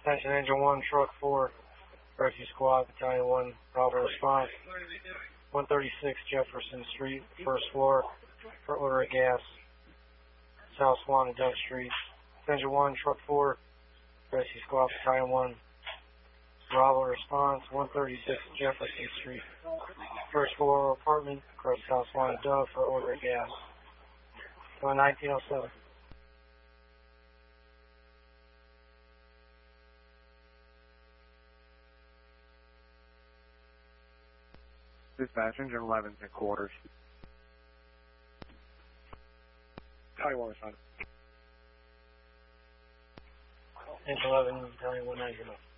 Attention Engine 1, Truck 4, Rescue Squad, Battalion 1, Bravo response. 136 Jefferson Street, first floor, for order of gas. South Swan and Dove Street. Attention 1, Truck 4, Rescue Squad, Battalion 1, Bravo response. 136 Jefferson Street, first floor apartment, across South Swan and Dove, for order of gas. 1907. Dispatch, Engine 11 to quarters. Battalion 1 responded. Engine 11, Battalion 190.